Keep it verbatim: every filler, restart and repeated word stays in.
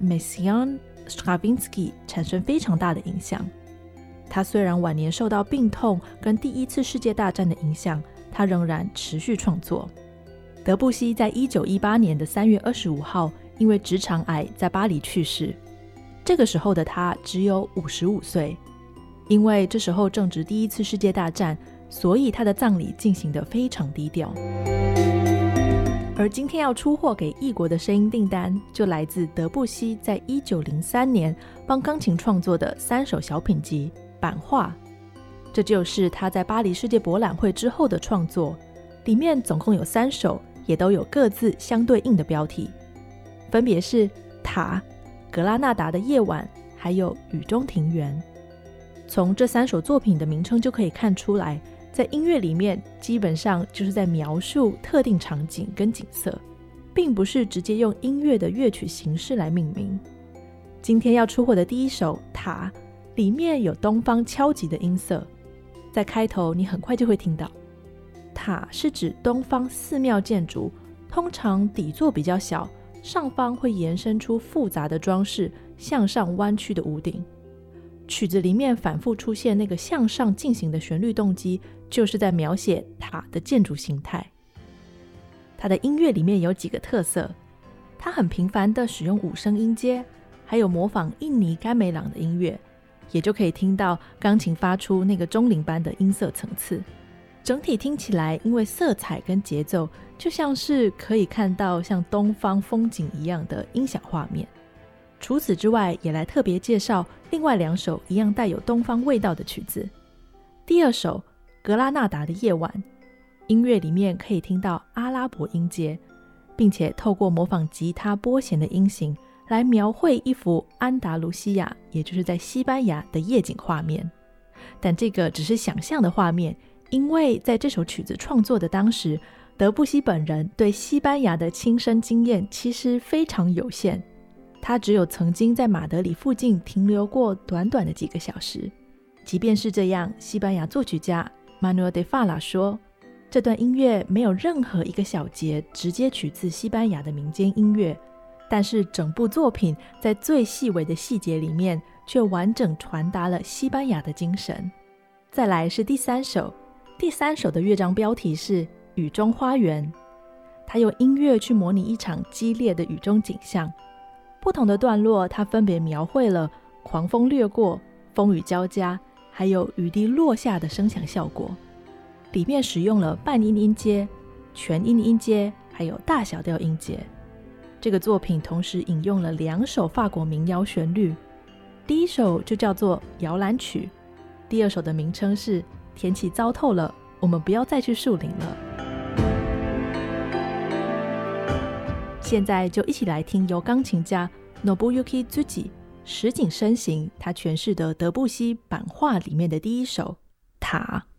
Messiaen Stravinsky 产生非常大的影响。他虽然晚年受到病痛跟第一次世界大战的影响，他仍然持续创作。德布西在一九一八年的三月二十五号因为直肠癌在巴黎去世，这个时候的他只有五十五岁。因为这时候正值第一次世界大战，所以他的葬礼进行得非常低调。而今天要出货给异国的声音订单，就来自德布西在一九零三年帮钢琴创作的三首小品集版画。这就是他在巴黎世界博览会之后的创作，里面总共有三首，也都有各自相对应的标题，分别是塔、格拉纳达的夜晚，还有雨中庭园。从这三首作品的名称就可以看出来，在音乐里面基本上就是在描述特定场景跟景色，并不是直接用音乐的乐曲形式来命名。今天要出货的第一首塔里面有东方敲击的音色，在开头你很快就会听到。塔是指东方寺庙建筑，通常底座比较小，上方会延伸出复杂的装饰，向上弯曲的屋顶。曲子里面反复出现那个向上进行的旋律动机，就是在描写塔的建筑形态。它的音乐里面有几个特色，它很频繁地使用五声音阶，还有模仿印尼甘美朗的音乐，也就可以听到钢琴发出那个钟灵般的音色层次。整体听起来因为色彩跟节奏，就像是可以看到像东方风景一样的音响画面。除此之外，也来特别介绍另外两首一样带有东方味道的曲子。第二首格拉纳达的夜晚，音乐里面可以听到阿拉伯音阶，并且透过模仿吉他拨弦的音型来描绘一幅安达卢西亚，也就是在西班牙的夜景画面。但这个只是想象的画面，因为在这首曲子创作的当时，德布西本人对西班牙的亲身经验其实非常有限，他只有曾经在马德里附近停留过短短的几个小时。即便是这样，西班牙作曲家 Manuel de Falla 说，这段音乐没有任何一个小节直接取自西班牙的民间音乐，但是整部作品在最细微的细节里面却完整传达了西班牙的精神。再来是第三首，第三首的乐章标题是雨中花园，它用音乐去模拟一场激烈的雨中景象。不同的段落，它分别描绘了狂风掠过、风雨交加，还有雨滴落下的声响效果。里面使用了半音音阶、全音音阶，还有大小调音阶。这个作品同时引用了两首法国民谣旋律，第一首就叫做摇篮曲，第二首的名称是天气糟透了，我们不要再去树林了。现在就一起来听由钢琴家 Nobuyuki Tsuji 石井深行他诠释的德布西版画里面的第一首塔。